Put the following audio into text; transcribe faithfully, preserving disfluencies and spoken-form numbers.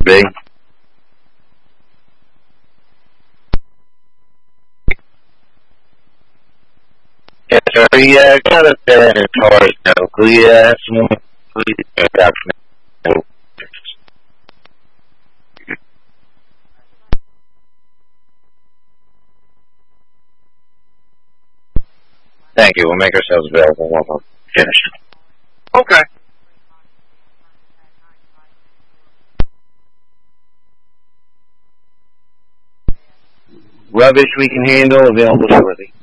B. Yes, sir. He uh, got up there in his car now. Could you uh, have some more, please? Uh, document. Thank you. We'll make ourselves available when we're finished. Okay. Rubbish we can handle, available shortly.